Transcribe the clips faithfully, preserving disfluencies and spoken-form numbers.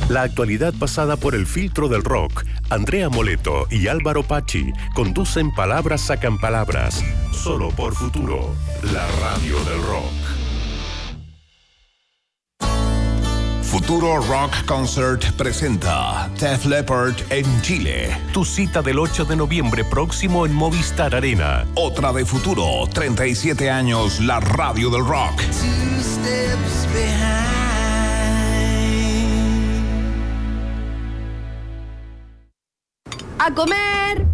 La actualidad pasada por el filtro del rock. Andrea Moleto y Álvaro Pachi conducen Palabras Sacan Palabras. Solo por Futuro, la radio del rock. Futuro Rock Concert presenta Def Leppard en Chile. Tu cita del ocho de noviembre próximo en Movistar Arena. Otra de Futuro, treinta y siete años, la radio del rock. Two steps behind. ¡A comer!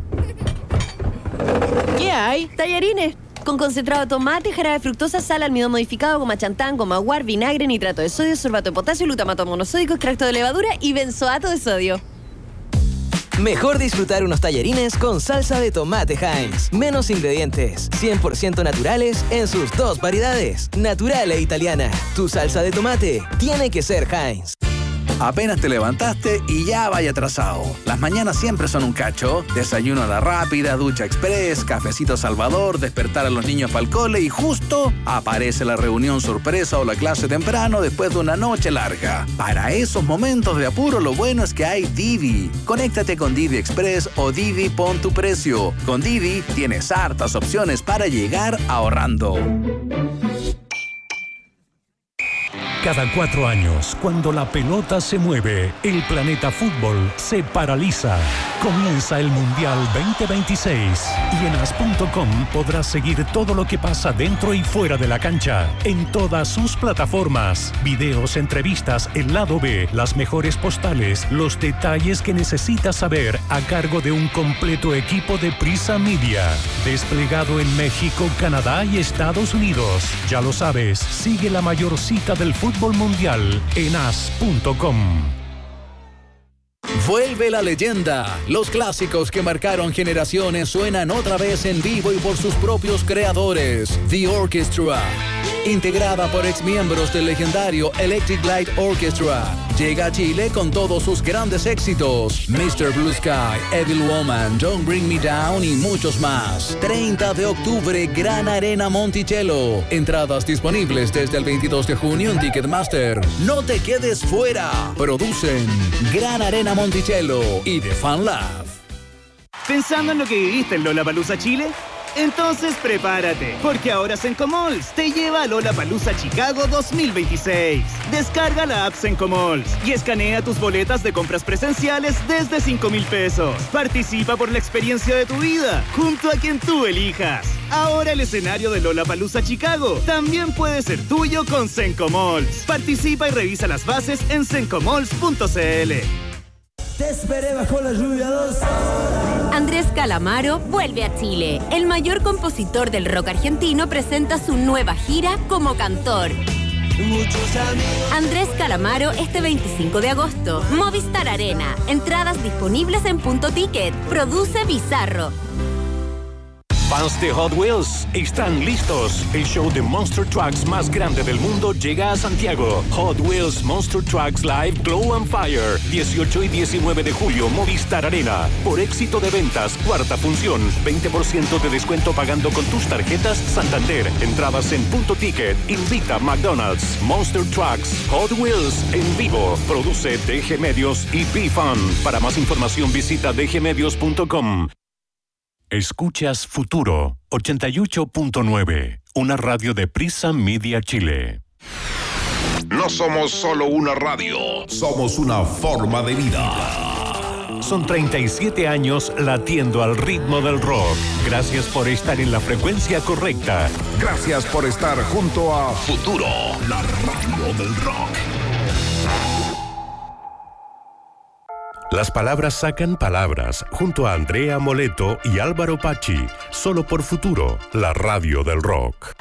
¿Qué hay? Tallarines. Con concentrado de tomate, jarabe de fructosa, sal, almidón modificado, goma chantán, goma guar, vinagre, nitrato de sodio, sorbato de potasio, glutamato monosódico, extracto de levadura y benzoato de sodio. Mejor disfrutar unos tallarines con salsa de tomate Heinz. Menos ingredientes, cien por ciento naturales en sus dos variedades, natural e italiana. Tu salsa de tomate tiene que ser Heinz. Apenas te levantaste y ya vaya atrasado. Las mañanas siempre son un cacho. Desayuno a la rápida, ducha express, cafecito Salvador, despertar a los niños para el cole y justo aparece la reunión sorpresa o la clase temprano después de una noche larga. Para esos momentos de apuro lo bueno es que hay Didi. Conéctate con Didi Express o Didi Pon tu Precio. Con Didi tienes hartas opciones para llegar ahorrando. Cada cuatro años, cuando la pelota se mueve, el planeta fútbol se paraliza. Comienza el Mundial veinte veintiséis y en as punto com podrás seguir todo lo que pasa dentro y fuera de la cancha, en todas sus plataformas. Videos, entrevistas, el lado B, las mejores postales, los detalles que necesitas saber a cargo de un completo equipo de Prisa Media. Desplegado en México, Canadá y Estados Unidos. Ya lo sabes, sigue la mayor cita del fútbol Fútbol Mundial en as punto com. Vuelve la leyenda. Los clásicos que marcaron generaciones suenan otra vez en vivo y por sus propios creadores. The Orchestra, integrada por exmiembros del legendario Electric Light Orchestra, llega a Chile con todos sus grandes éxitos: mister Blue Sky, Evil Woman, Don't Bring Me Down y muchos más. treinta de octubre, Gran Arena Monticello. Entradas disponibles desde el veintidós de junio en Ticketmaster. No te quedes fuera. Producen Gran Arena Monticello y The Fan Lab. ¿Pensando en lo que viviste en Lollapalooza Chile? Entonces prepárate, porque ahora Sencomalls te lleva a Lollapalooza Chicago dos mil veintiséis. Descarga la app Sencomalls y escanea tus boletas de compras presenciales desde cinco mil pesos. Participa por la experiencia de tu vida, junto a quien tú elijas. Ahora el escenario de Lollapalooza Chicago también puede ser tuyo con Sencomalls. Participa y revisa las bases en sencomalls punto c l. Te esperé bajo la lluvia dos horas. Andrés Calamaro vuelve a Chile. El mayor compositor del rock argentino presenta su nueva gira como cantor. Muchos amigos. Andrés Calamaro este veinticinco de agosto. Movistar Arena. Entradas disponibles en Punto Ticket. Produce Bizarro. Fans de Hot Wheels están listos. El show de Monster Trucks más grande del mundo llega a Santiago. Hot Wheels Monster Trucks Live Glow and Fire. dieciocho y diecinueve de julio, Movistar Arena. Por éxito de ventas, cuarta función. veinte por ciento de descuento pagando con tus tarjetas Santander. Entradas en Punto Ticket. Invita McDonald's. Monster Trucks Hot Wheels en vivo. Produce D G Medios y P-Fan. Para más información visita d g medios punto com. Escuchas Futuro ochenta y ocho punto nueve, una radio de Prisa Media Chile. No somos solo una radio, somos una forma de vida. Son treinta y siete años latiendo al ritmo del rock. Gracias por estar en la frecuencia correcta. Gracias por estar junto a Futuro, la radio del rock. Las palabras sacan palabras, junto a Andrea Moleto y Álvaro Pachi, solo por Futuro, la radio del rock.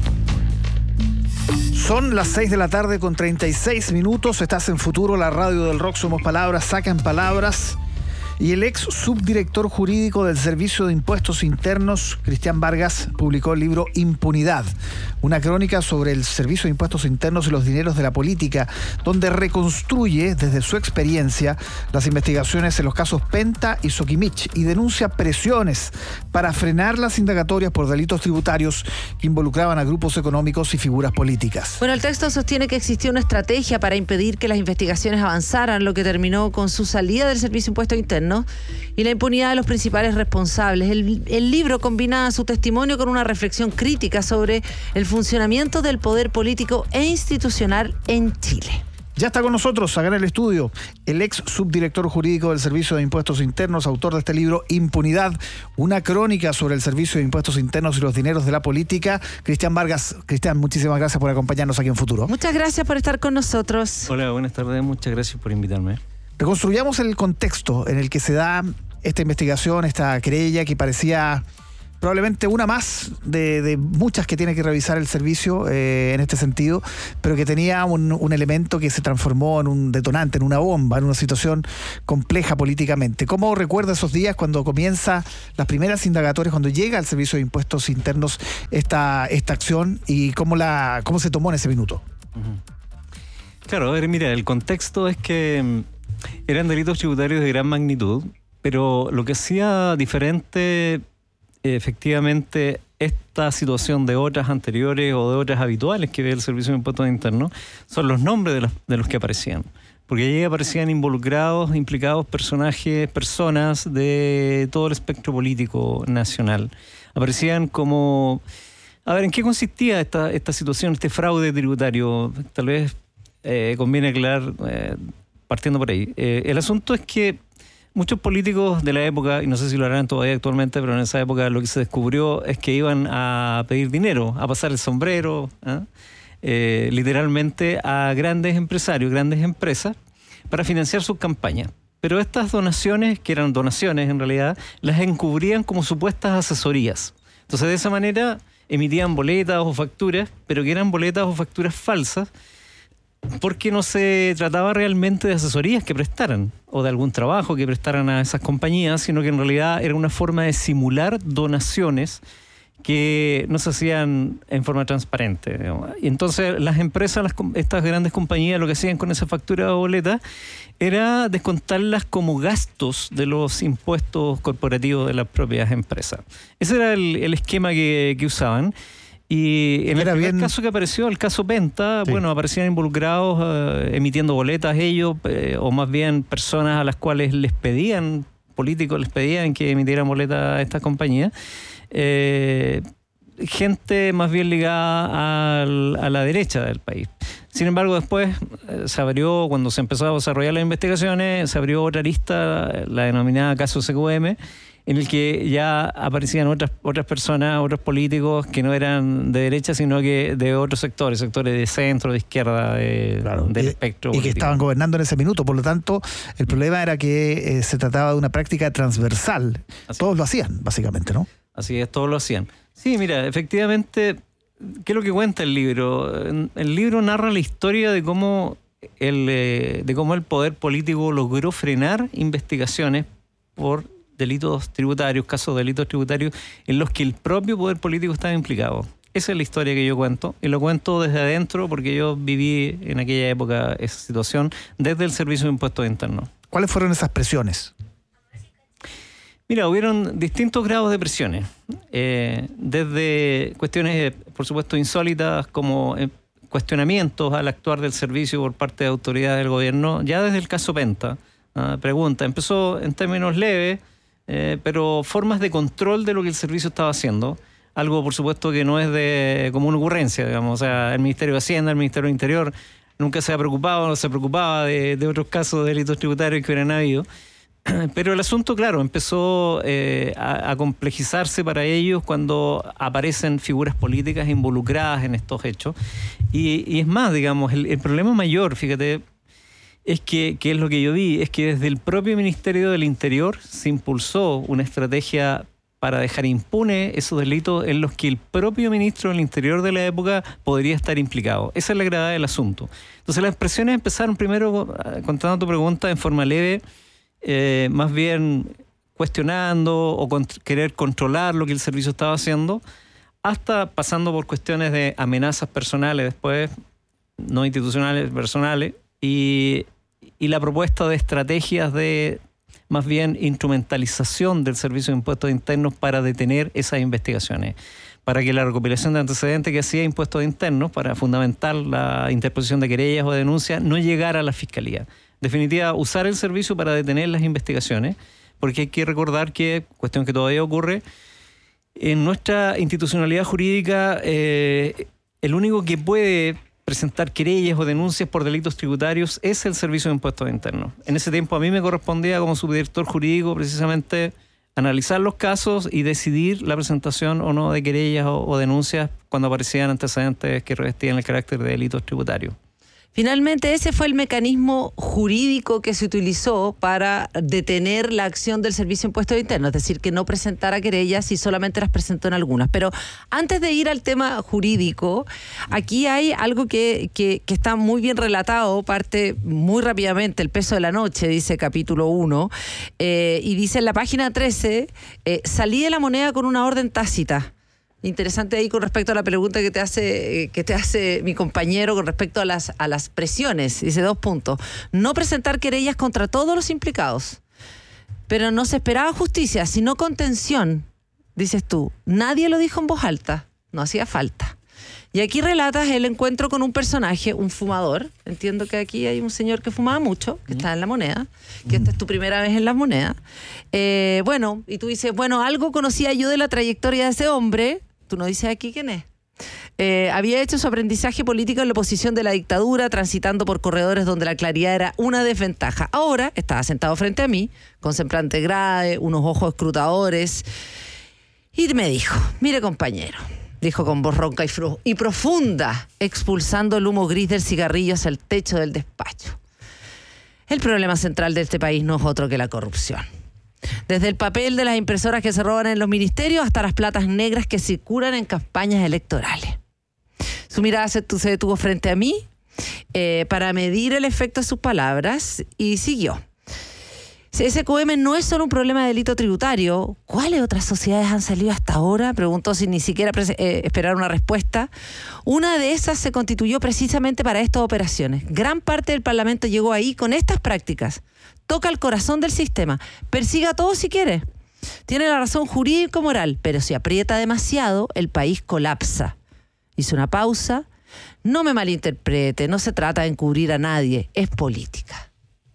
Son las seis de la tarde con treinta y seis minutos, estás en Futuro, la radio del rock, somos palabras, sacan palabras. Y el ex subdirector jurídico del Servicio de Impuestos Internos, Cristian Vargas, publicó el libro Impunidad, una crónica sobre el Servicio de Impuestos Internos y los dineros de la política, donde reconstruye desde su experiencia las investigaciones en los casos Penta y Soquimich y denuncia presiones para frenar las indagatorias por delitos tributarios que involucraban a grupos económicos y figuras políticas. Bueno, el texto sostiene que existió una estrategia para impedir que las investigaciones avanzaran, lo que terminó con su salida del Servicio de Impuestos Internos y la impunidad de los principales responsables. El, el libro combina su testimonio con una reflexión crítica sobre el funcionamiento del poder político e institucional en Chile. Ya está con nosotros, acá en el estudio, el ex subdirector jurídico del Servicio de Impuestos Internos, autor de este libro Impunidad, una crónica sobre el Servicio de Impuestos Internos y los dineros de la política, Cristian Vargas. Cristian, muchísimas gracias por acompañarnos aquí en Futuro. Muchas gracias por estar con nosotros. Hola, buenas tardes, muchas gracias por invitarme. Reconstruyamos el contexto en el que se da esta investigación, esta querella que parecía probablemente una más de, de muchas que tiene que revisar el servicio eh, en este sentido, pero que tenía un, un elemento que se transformó en un detonante, en una bomba, en una situación compleja políticamente. ¿Cómo recuerda esos días cuando comienza las primeras indagatorias, cuando llega al Servicio de Impuestos Internos esta, esta acción y cómo, la, cómo se tomó en ese minuto? Claro, a ver, mira, el contexto es que eran delitos tributarios de gran magnitud, pero lo que hacía diferente efectivamente esta situación de otras anteriores o de otras habituales que ve el Servicio de Impuestos Internos son los nombres de los, de los que aparecían. Porque allí aparecían involucrados, implicados personajes, personas de todo el espectro político nacional. Aparecían como... A ver, ¿en qué consistía esta, esta situación, este fraude tributario? Tal vez eh, conviene aclarar, eh, partiendo por ahí. Eh, el asunto es que muchos políticos de la época, y no sé si lo harán todavía actualmente, pero en esa época lo que se descubrió es que iban a pedir dinero, a pasar el sombrero, ¿eh? Eh, literalmente a grandes empresarios, grandes empresas, para financiar sus campañas. Pero estas donaciones, que eran donaciones en realidad, las encubrían como supuestas asesorías. Entonces de esa manera emitían boletas o facturas, pero que eran boletas o facturas falsas, porque no se trataba realmente de asesorías que prestaran o de algún trabajo que prestaran a esas compañías, sino que en realidad era una forma de simular donaciones que no se hacían en forma transparente, digamos. Y entonces las empresas, las, estas grandes compañías, lo que hacían con esa factura o boleta era descontarlas como gastos de los impuestos corporativos de las propias empresas. Ese era el, el esquema que, que usaban. Y en el bien... caso que apareció, el caso Penta, sí. bueno, aparecían involucrados eh, emitiendo boletas ellos, eh, o más bien personas a las cuales les pedían, políticos les pedían que emitieran boletas a estas compañías. Eh, gente más bien ligada al, a la derecha del país. Sin embargo, después eh, se abrió, cuando se empezó a desarrollar las investigaciones, se abrió otra lista, la denominada caso C Q M, en el que ya aparecían otras otras personas, otros políticos que no eran de derecha, sino que de otros sectores, sectores de centro, de izquierda, de, claro, del y, espectro y político. Que estaban gobernando en ese minuto. Por lo tanto, el problema era que eh, se trataba de una práctica transversal. Así todos es. Lo hacían, básicamente, ¿no? Así es, todos lo hacían. Sí, mira, efectivamente, ¿qué es lo que cuenta el libro? El libro narra la historia de cómo el, eh, de cómo el poder político logró frenar investigaciones por delitos tributarios, casos de delitos tributarios en los que el propio poder político estaba implicado. Esa es la historia que yo cuento, y lo cuento desde adentro porque yo viví en aquella época esa situación desde el Servicio de Impuestos Internos. ¿Cuáles fueron esas presiones? Mira, hubieron distintos grados de presiones, eh, desde cuestiones, por supuesto, insólitas, como eh, cuestionamientos al actuar del servicio por parte de autoridades del gobierno, ya desde el caso Penta. Uh, pregunta, empezó en términos leves, eh, pero formas de control de lo que el servicio estaba haciendo, algo, por supuesto, que no es de común ocurrencia, digamos. O sea, el Ministerio de Hacienda, el Ministerio del Interior, nunca se ha preocupado, no se preocupaba de, de otros casos de delitos tributarios que hubieran habido. Pero el asunto, claro, empezó eh, a, a complejizarse para ellos cuando aparecen figuras políticas involucradas en estos hechos. Y, y es más, digamos, el, el problema mayor, fíjate, es que, que es lo que yo vi, es que desde el propio Ministerio del Interior se impulsó una estrategia para dejar impune esos delitos en los que el propio ministro del Interior de la época podría estar implicado. Esa es la gravedad del asunto. Entonces las presiones empezaron primero, contando tu pregunta en forma leve, eh, más bien cuestionando o con, querer controlar lo que el servicio estaba haciendo, hasta pasando por cuestiones de amenazas personales después, no institucionales, personales, y, y la propuesta de estrategias de más bien instrumentalización del Servicio de Impuestos Internos para detener esas investigaciones, para que la recopilación de antecedentes que hacía Impuestos Internos para fundamentar la interposición de querellas o denuncias no llegara a la Fiscalía. En definitiva, usar el servicio para detener las investigaciones, porque hay que recordar que, cuestión que todavía ocurre, en nuestra institucionalidad jurídica, eh, el único que puede presentar querellas o denuncias por delitos tributarios es el Servicio de Impuestos Internos. En ese tiempo a mí me correspondía como subdirector jurídico precisamente analizar los casos y decidir la presentación o no de querellas o, o denuncias cuando aparecían antecedentes que revestían el carácter de delitos tributarios. Finalmente, ese fue el mecanismo jurídico que se utilizó para detener la acción del Servicio de Impuestos Internos, es decir, que no presentara querellas y solamente las presentó en algunas. Pero antes de ir al tema jurídico, aquí hay algo que, que, que está muy bien relatado, parte muy rápidamente, el peso de la noche, dice capítulo uno, eh, y dice en la página trece, eh, salí de la moneda con una orden tácita. Interesante ahí con respecto a la pregunta que te hace que te hace mi compañero con respecto a las a las presiones. Dice dos puntos. No presentar querellas contra todos los implicados. Pero no se esperaba justicia, sino contención, dices tú. Nadie lo dijo en voz alta. No hacía falta. Y aquí relatas el encuentro con un personaje, un fumador. Entiendo que aquí hay un señor que fumaba mucho, que está en la moneda, que esta es tu primera vez en las monedas. Eh, bueno, y tú dices, bueno, algo conocía yo de la trayectoria de ese hombre. Tú no dices aquí quién es. Eh, había hecho su aprendizaje político en la oposición de la dictadura, transitando por corredores donde la claridad era una desventaja. Ahora estaba sentado frente a mí, con semblante grave, unos ojos escrutadores, y me dijo, mire compañero, dijo con voz ronca y, fru- y profunda, expulsando el humo gris del cigarrillo hacia el techo del despacho. El problema central de este país no es otro que la corrupción. Desde el papel de las impresoras que se roban en los ministerios hasta las platas negras que circulan en campañas electorales. Su mirada se, se detuvo frente a mí eh, para medir el efecto de sus palabras y siguió. S Q M no es solo un problema de delito tributario. ¿Cuáles otras sociedades han salido hasta ahora? Preguntó sin ni siquiera eh, esperar una respuesta. Una de esas se constituyó precisamente para estas operaciones. Gran parte del Parlamento llegó ahí con estas prácticas. Toca el corazón del sistema. Persiga a todos si quiere. Tiene la razón jurídico-moral, pero si aprieta demasiado, el país colapsa. Hizo una pausa. No me malinterprete, no se trata de encubrir a nadie, es política.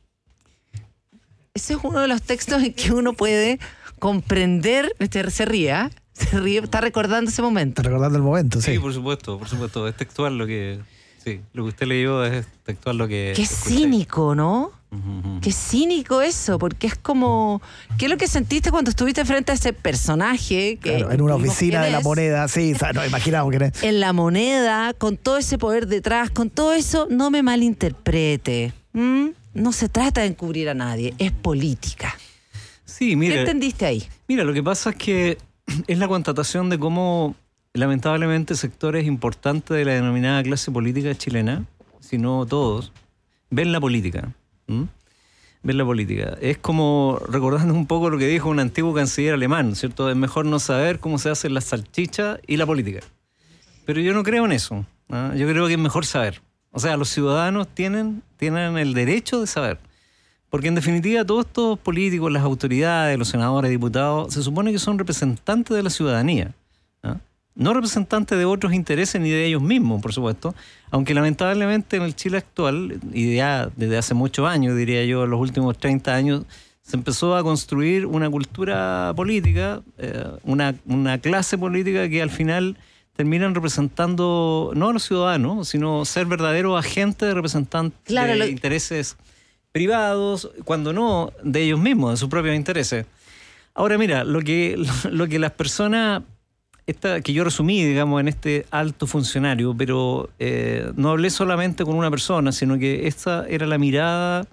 Ese es uno de los textos en que uno puede comprender, se ríe, ¿eh? se ríe, está recordando ese momento. Está recordando el momento, sí. Sí, por supuesto, por supuesto. Es textual lo que, sí, lo que usted leyó es textual lo que... Qué escuché. cínico, ¿no? Uh-huh. Qué cínico eso, porque es como... ¿Qué es lo que sentiste cuando estuviste frente a ese personaje? Que claro, en una oficina de la es, moneda, sí, no imaginamos quién es. En la moneda, con todo ese poder detrás, con todo eso, no me malinterprete. ¿Mm? No se trata de encubrir a nadie, es política. Sí, mira, ¿qué entendiste ahí? Mira, lo que pasa es que es la constatación de cómo, lamentablemente, sectores importantes de la denominada clase política chilena, si no todos, ven la política. ¿Mm? Ven la política. Es como, recordando un poco lo que dijo un antiguo canciller alemán, ¿cierto? Es mejor no saber cómo se hacen las salchichas y la política. Pero yo no creo en eso, ¿no? Yo creo que es mejor saber. O sea, los ciudadanos tienen, tienen el derecho de saber. Porque en definitiva todos estos políticos, las autoridades, los senadores, diputados, se supone que son representantes de la ciudadanía, ¿no? No representantes de otros intereses ni de ellos mismos, por supuesto. Aunque lamentablemente en el Chile actual, y ya desde hace muchos años, diría yo, en los últimos treinta años, se empezó a construir una cultura política, eh, una, una clase política que al final terminan representando no a los ciudadanos, sino ser verdaderos agentes de representantes claro, de lo... intereses privados, cuando no de ellos mismos, de sus propios intereses. Ahora mira, lo que, lo que las personas, esta, que yo resumí, digamos, en este alto funcionario, pero eh, no hablé solamente con una persona, sino que esta era la mirada,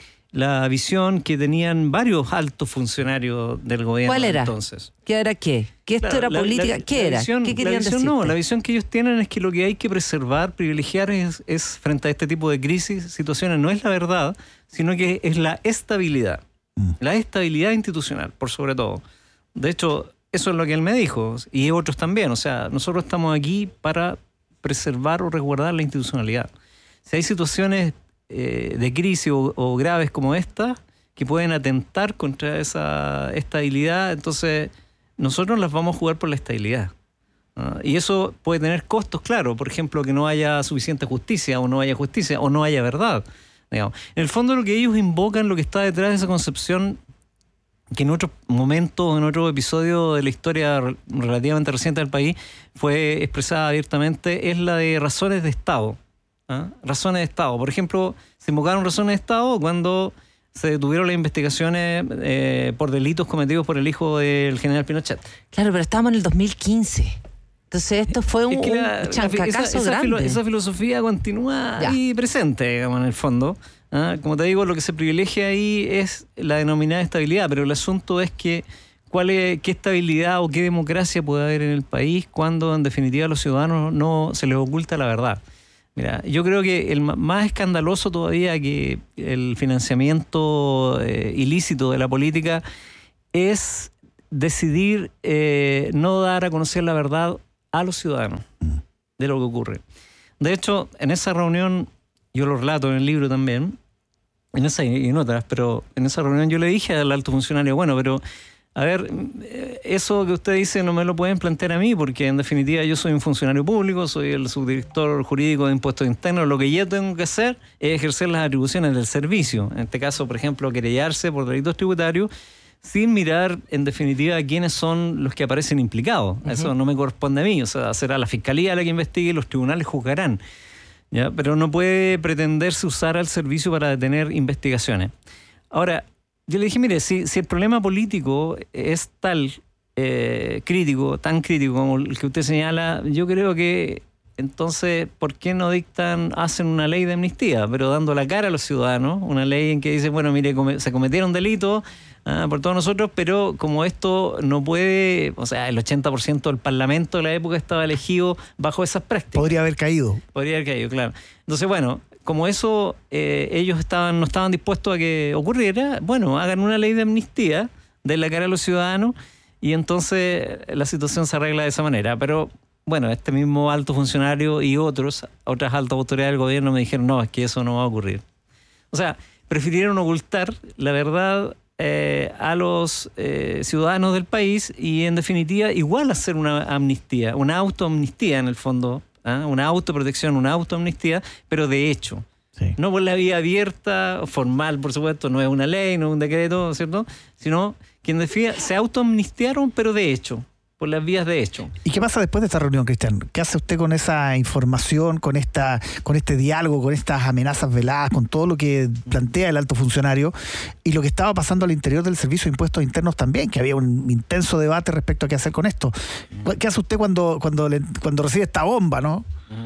la visión que tenían varios altos funcionarios del gobierno. ¿Cuál era? Entonces. ¿Qué era qué? ¿Qué esto claro, era la, política? la, ¿Qué la era? Visión, ¿Qué querían la visión, decirte? no, la visión que ellos tienen es que lo que hay que preservar, privilegiar es, es frente a este tipo de crisis, situaciones, no es la verdad, sino que es la estabilidad. Mm. La estabilidad institucional, por sobre todo. De hecho, eso es lo que él me dijo, y otros también. O sea, nosotros estamos aquí para preservar o resguardar la institucionalidad. Si hay situaciones eh, de crisis o, o graves como esta, que pueden atentar contra esa estabilidad, entonces nosotros las vamos a jugar por la estabilidad. ¿No? Y eso puede tener costos, claro. Por ejemplo, que no haya suficiente justicia, o no haya justicia, o no haya verdad. Digamos. En el fondo, lo que ellos invocan, lo que está detrás de esa concepción, que en otros momentos, en otro episodio de la historia relativamente reciente del país, fue expresada abiertamente, es la de razones de Estado. ¿Ah? Razones de Estado. Por ejemplo, se invocaron razones de Estado cuando se detuvieron las investigaciones eh, por delitos cometidos por el hijo del general Pinochet. Claro, pero estábamos en el dos mil quince. Entonces esto fue un, es que la, un chancacazo esa, esa grande. Filo, esa filosofía continúa ya. ahí presente, digamos, en el fondo. ¿Ah? Como te digo, lo que se privilegia ahí es la denominada estabilidad, pero el asunto es que cuál es, qué estabilidad o qué democracia puede haber en el país cuando en definitiva a los ciudadanos no se les oculta la verdad. Mira, yo creo que el más escandaloso todavía que el financiamiento eh, ilícito de la política es decidir eh, no dar a conocer la verdad a los ciudadanos de lo que ocurre. De hecho, en esa reunión, yo lo relato en el libro también, en esa y en otras, pero en esa reunión yo le dije al alto funcionario, bueno, pero a ver, eso que usted dice no me lo pueden plantear a mí, porque en definitiva yo soy un funcionario público, soy el subdirector jurídico de impuestos internos, lo que yo tengo que hacer es ejercer las atribuciones del servicio, en este caso, por ejemplo, querellarse por delitos tributarios, sin mirar en definitiva quiénes son los que aparecen implicados. Uh-huh. Eso no me corresponde a mí, o sea, será la fiscalía la que investigue y los tribunales juzgarán. ¿Ya? Pero no puede pretenderse usar al servicio para detener investigaciones. Ahora, yo le dije, mire, si, si el problema político es tal eh, crítico, tan crítico como el que usted señala, yo creo que entonces, ¿por qué no dictan, hacen una ley de amnistía, pero dando la cara a los ciudadanos? Una ley en que dice, bueno, mire, se cometieron delitos ah, por todos nosotros, pero como esto no puede, o sea, el ochenta por ciento del Parlamento de la época estaba elegido bajo esas prácticas. Podría haber caído. Podría haber caído, claro. Entonces, bueno, como eso eh, ellos estaban no estaban dispuestos a que ocurriera, bueno, hagan una ley de amnistía, den la cara a los ciudadanos y entonces la situación se arregla de esa manera. Pero bueno, este mismo alto funcionario y otros, otras altas autoridades del gobierno me dijeron, no, es que eso no va a ocurrir. O sea, prefirieron ocultar la verdad eh, a los eh, ciudadanos del país y en definitiva igual hacer una amnistía, una autoamnistía en el fondo, ¿eh? Una autoprotección, una autoamnistía, pero de hecho. Sí. No por la vía abierta, formal, por supuesto, no es una ley, no es un decreto, ¿cierto? Sino que en definitiva se autoamnistiaron, pero de hecho. Por las vías de hecho. ¿Y qué pasa después de esta reunión, Cristian? ¿Qué hace usted con esa información, con esta, con este diálogo, con estas amenazas veladas, con todo lo que plantea el alto funcionario y lo que estaba pasando al interior del Servicio de Impuestos Internos también, que había un intenso debate respecto a qué hacer con esto? ¿Qué hace usted cuando, cuando, le, cuando recibe esta bomba, no?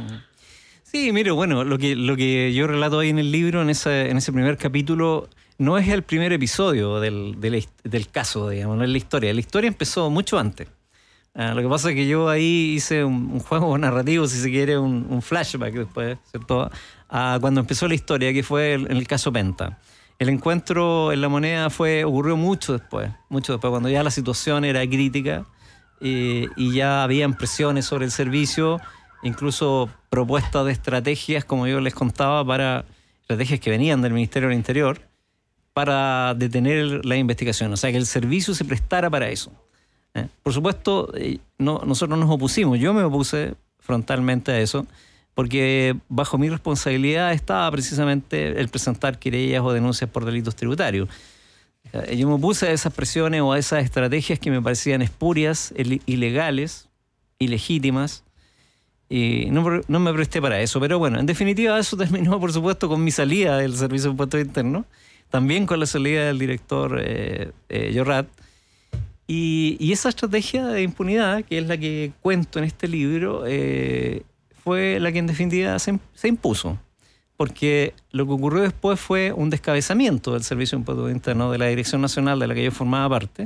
Sí, mire, bueno, lo que, lo que yo relato ahí en el libro, en ese, en ese primer capítulo, no es el primer episodio del, del, del caso, digamos, no es la historia. La historia empezó mucho antes. Uh, lo que pasa es que yo ahí hice un, un juego narrativo, si se quiere, un, un flashback después, ¿cierto? A cuando empezó la historia, que fue el, en el caso Penta. El encuentro en La Moneda fue ocurrió mucho después, mucho después, cuando ya la situación era crítica eh, y ya habían presiones sobre el servicio, incluso propuestas de estrategias, como yo les contaba, para estrategias que venían del Ministerio del Interior, para detener la investigación, o sea, que el servicio se prestara para eso. Eh, por supuesto, eh, no, nosotros nos opusimos, yo me opuse frontalmente a eso, porque bajo mi responsabilidad estaba precisamente el presentar querellas o denuncias por delitos tributarios. Eh, yo me opuse a esas presiones o a esas estrategias que me parecían espurias, ilegales, ilegítimas, y no, no me presté para eso. Pero bueno, en definitiva eso terminó, por supuesto, con mi salida del Servicio de Impuestos Internos, también con la salida del director eh, eh, Llorat. Y, y esa estrategia de impunidad, que es la que cuento en este libro, eh, fue la que en definitiva se, se impuso. Porque lo que ocurrió después fue un descabezamiento del Servicio de Impuestos Internos, de la Dirección Nacional de la que yo formaba parte.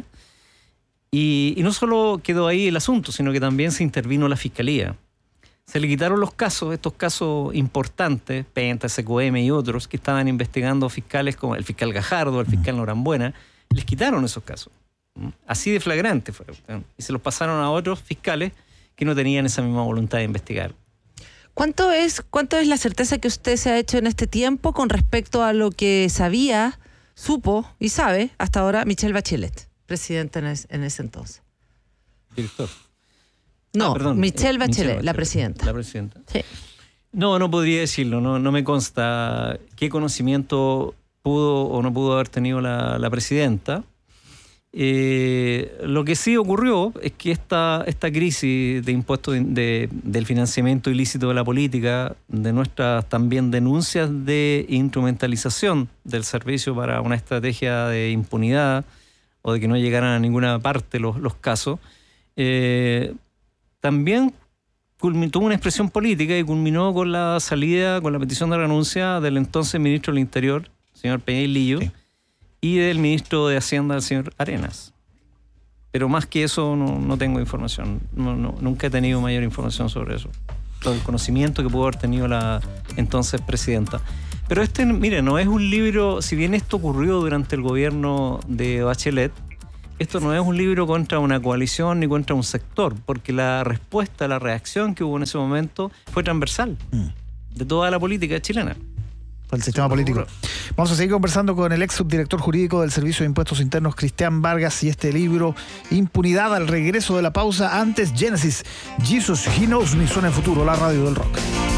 Y, y no solo quedó ahí el asunto, sino que también se intervino la Fiscalía. Se le quitaron los casos, estos casos importantes, Penta, S Q M y otros, que estaban investigando fiscales como el fiscal Gajardo, el fiscal Norambuena, les quitaron esos casos. Así de flagrante fue. Y se los pasaron a otros fiscales que no tenían esa misma voluntad de investigar. ¿Cuánto es, cuánto es la certeza que usted se ha hecho en este tiempo con respecto a lo que sabía, supo y sabe hasta ahora Michelle Bachelet, presidenta en, es, en ese entonces? Director. No, ah, perdón, Michelle, eh, Bachelet, Michelle Bachelet, la presidenta. La presidenta. Sí. No, no podría decirlo, no, no me consta qué conocimiento pudo o no pudo haber tenido la, la presidenta. Eh, lo que sí ocurrió es que esta, esta crisis de impuestos de, de, del financiamiento ilícito de la política, de nuestras también denuncias de instrumentalización del servicio para una estrategia de impunidad o de que no llegaran a ninguna parte los, los casos, eh, también tuvo una expresión política y culminó con la salida, con la petición de renuncia del entonces ministro del Interior, señor Peña-Lillo, sí, y del ministro de Hacienda, el señor Arenas. Pero más que eso no, no tengo información. No, no, nunca he tenido mayor información sobre eso. Todo el conocimiento que pudo haber tenido la entonces presidenta. Pero este, mire, no es un libro, si bien esto ocurrió durante el gobierno de Bachelet, esto no es un libro contra una coalición ni contra un sector, porque la respuesta, la reacción que hubo en ese momento fue transversal mm. de toda la política chilena. El sistema político. Vamos a seguir conversando con el ex subdirector jurídico del Servicio de Impuestos Internos, Cristian Vargas, y este libro, Impunidad, al regreso de la pausa. Antes, Genesis, Jesus, He Knows Me, suena en futuro, la radio del rock.